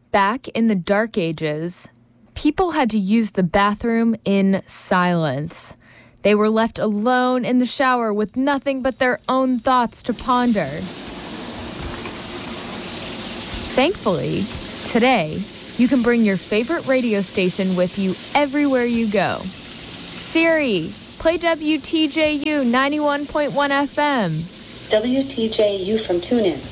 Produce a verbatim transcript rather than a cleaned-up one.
Back in the Dark Ages, people had to use the bathroom in silence. They were left alone in the shower with nothing but their own thoughts to ponder. Thankfully, today, you can bring your favorite radio station with you everywhere you go. Siri, play W T J U ninety-one point one F M. W T J U from TuneIn.